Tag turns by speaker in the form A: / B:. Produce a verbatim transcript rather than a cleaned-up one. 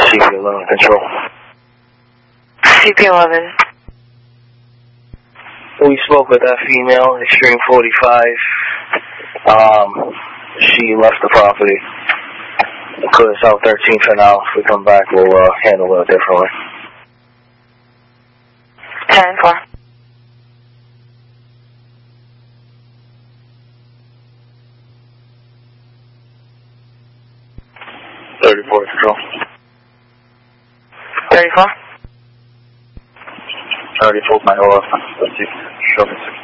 A: C P eleven control.
B: C P eleven.
A: We spoke with that female, Extreme forty-five. Um, she left the property. Clear South thirteen for now. If we come back, we'll uh, handle it differently.
B: ten four.
A: thirty-four control.
B: thirty-four.
A: I already told my O F. Let's see. Show me.